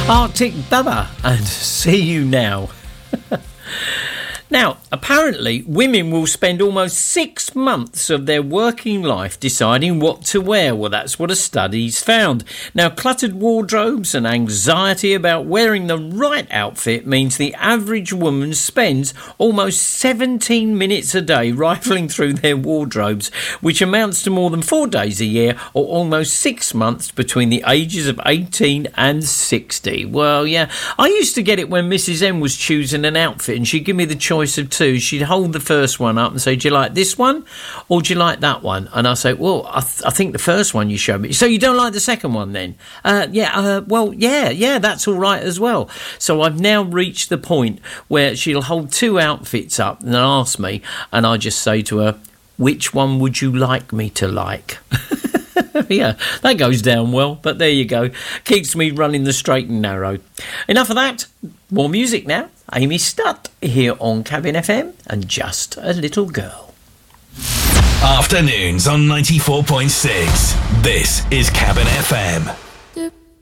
Arctic Bubba and See You Now. Now, apparently, women will spend almost 6 months of their working life deciding what to wear. Well, that's what a study's found. Now, cluttered wardrobes and anxiety about wearing the right outfit means the average woman spends almost 17 minutes a day rifling through their wardrobes, which amounts to more than 4 days a year or almost 6 months between the ages of 18 and 60. Well, yeah, I used to get it when Mrs M was choosing an outfit and she'd give me the choice of two. She'd hold the first one up and say, do you like this one or do you like that one? And I'll say, well, I think the first one you showed me. So you don't like the second one then? Yeah, that's all right as well. So I've now reached the point where she'll hold two outfits up and ask me, and I just say to her, which one would you like me to like? Yeah, that goes down well, but there you go. Keeps me running the straight and narrow. Enough of that. More music now. Amy Stutt here on Cabin FM and Just a Little Girl. Afternoons on 94.6. This is Cabin FM.